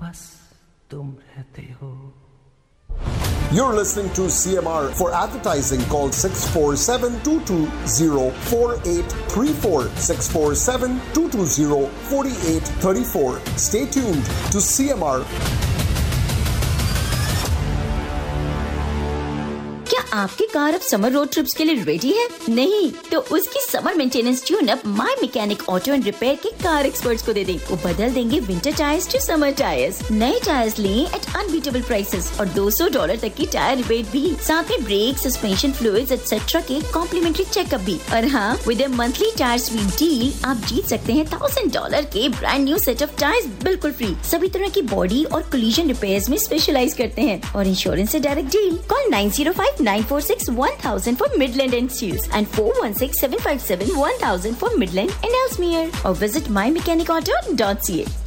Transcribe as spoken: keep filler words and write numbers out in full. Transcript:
बस तुम रहते हो. You're listening to C M R. For advertising, call six four seven, two two zero, four eight three four, six four seven, two two zero, four eight three four. Stay tuned to C M R. क्या आपकी car अब summer road trips के लिए ready है? नहीं तो उसकी summer maintenance tune up my mechanic auto and repair के कार एक्सपर्ट्स को दे दें. वो बदल देंगे winter tyres to summer tyres. नए टायर्स लें एट अनबीटेबल प्राइसेस और दो सौ डॉलर तक की टायर रिबेट भी. साथ में ब्रेक, सस्पेंशन फ्लूइड्स एक्सेट्रा के कॉम्प्लीमेंट्री चेकअप भी. और हाँ, with a monthly tyre SVEEP deal आप जीत सकते हैं थाउजेंड डॉलर के brand new set of tyres बिल्कुल फ्री. सभी तरह की बॉडी और कोलिजन रिपेयर्स में स्पेशलाइज करते हैं और इंश्योरेंस से direct deal. Call nine zero five nine four six one thousand for Midland and Seals and four one six seven five seven one thousand for Midland and Ellesmere or visit my mechanic auto dot c a.